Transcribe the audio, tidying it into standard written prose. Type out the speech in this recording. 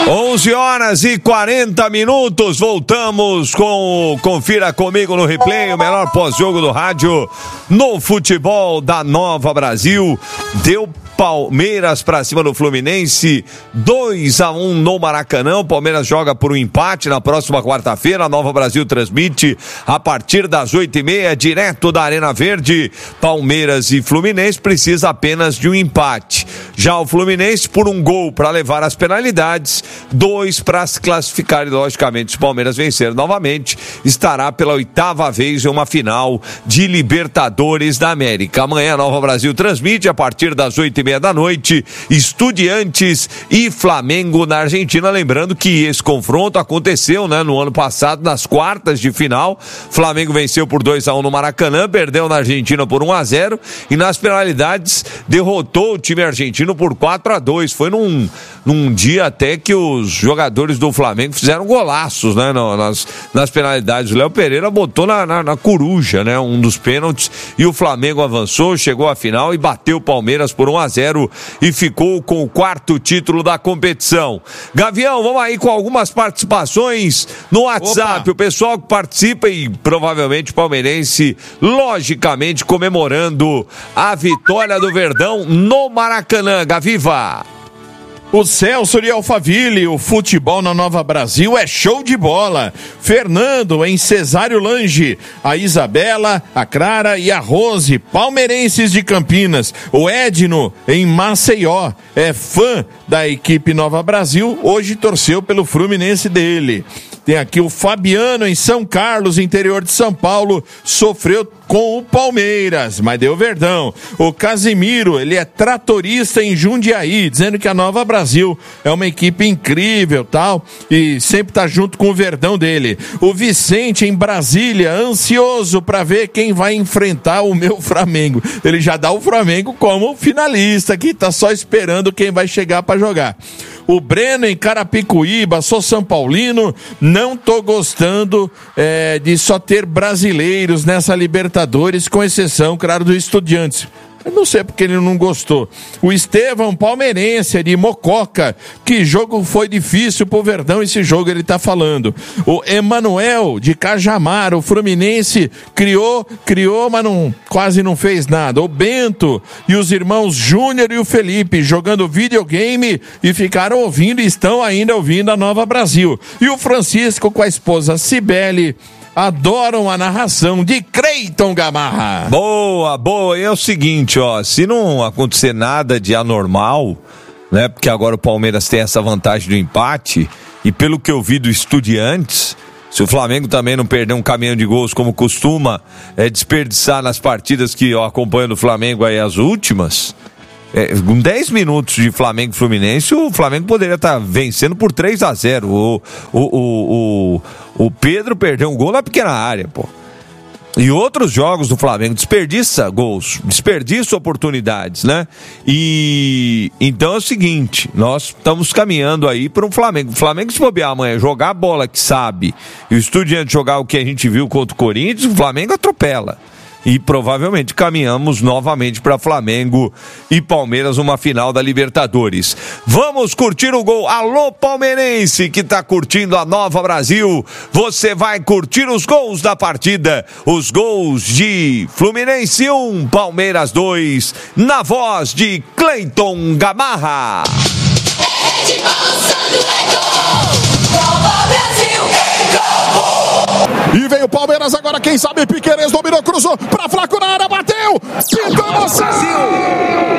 11h40, voltamos com Confira Comigo no Replay, o melhor pós-jogo do rádio no futebol da Nova Brasil. Deu Palmeiras pra cima do Fluminense, 2-1 no Maracanã. O Palmeiras joga por um empate na próxima quarta-feira. A Nova Brasil transmite a partir das 8h30, direto da Arena Verde. Palmeiras e Fluminense precisa apenas de um empate. Já o Fluminense, por um gol para levar as penalidades, 2 para se classificar. E logicamente, se o Palmeiras vencer novamente, estará pela 8ª vez em uma final de Libertadores da América. Amanhã a Nova Brasil transmite a partir das 8h30 da noite, Estudiantes e Flamengo na Argentina. Lembrando que esse confronto aconteceu, no ano passado, nas quartas de final. Flamengo venceu por 2-1 no Maracanã, perdeu na Argentina por 1-0 e nas penalidades derrotou o time argentino por 4-2. Foi num dia até que os jogadores do Flamengo fizeram golaços, nas penalidades. O Léo Pereira botou na coruja, um dos pênaltis, e o Flamengo avançou, chegou à final e bateu o Palmeiras por 1-0 e ficou com o 4º título da competição. Gavião, vamos aí com algumas participações no WhatsApp. Opa. O pessoal que participa e provavelmente palmeirense, logicamente comemorando a vitória do Verdão no Maracanã. Gaviva! O Celso de Alphaville, o futebol na Nova Brasil é show de bola. Fernando em Cesário Lange, a Isabela, a Clara e a Rose, palmeirenses de Campinas. O Edno em Maceió, é fã da equipe Nova Brasil, hoje torceu pelo Fluminense dele. Tem aqui o Fabiano em São Carlos, interior de São Paulo, sofreu com o Palmeiras, mas deu Verdão. O Casimiro, ele é tratorista em Jundiaí, dizendo que a Nova Brasil é uma equipe incrível, tal, e sempre tá junto com o Verdão dele. O Vicente em Brasília, ansioso para ver quem vai enfrentar o meu Flamengo. Ele já dá o Flamengo como finalista, que tá só esperando quem vai chegar para jogar. O Breno em Carapicuíba, sou São Paulino, não tô gostando de só ter brasileiros nessa Libertadores, com exceção, claro, do Estudiantes. Eu não sei porque ele não gostou. O Estevão, palmeirense, de Mococa. Que jogo foi difícil pro Verdão, esse jogo ele tá falando. O Emanuel, de Cajamar, o Fluminense criou, mas quase não fez nada. O Bento e os irmãos Júnior e o Felipe jogando videogame e ficaram ouvindo e estão ainda ouvindo a Nova Brasil. E o Francisco com a esposa Cibele adoram a narração de Creiton Gamarra. Boa. E é o seguinte, se não acontecer nada de anormal, porque agora o Palmeiras tem essa vantagem do empate, e pelo que eu vi do Estudiantes, se o Flamengo também não perder um caminhão de gols como costuma desperdiçar nas partidas que eu acompanho do Flamengo aí as últimas, com 10 minutos de Flamengo e Fluminense, o Flamengo poderia estar vencendo por 3-0. O Pedro perdeu um gol na pequena área, pô. E outros jogos do Flamengo desperdiça gols, desperdiça oportunidades, E então é o seguinte, nós estamos caminhando aí para um Flamengo. O Flamengo, se bobear amanhã, jogar a bola que sabe, e o Estudiante jogar o que a gente viu contra o Corinthians, o Flamengo atropela. E provavelmente caminhamos novamente para Flamengo e Palmeiras, uma final da Libertadores. Vamos curtir o gol. Alô, palmeirense que tá curtindo a Nova Brasil. Você vai curtir os gols da partida. Os gols de Fluminense 1, Palmeiras 2, na voz de Cleiton Gamarra. Nova Brasil, e veio o Palmeiras agora, quem sabe Piquerez dominou, cruzou pra Flaco na área, bateu! Pintou emoção!